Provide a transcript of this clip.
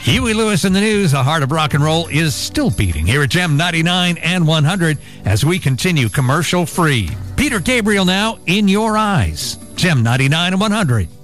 Huey Lewis in the news. The heart of rock and roll is still beating here at Gem 99 and 100 as we continue commercial free. Peter Gabriel now, In Your Eyes. Gem 99 and 100.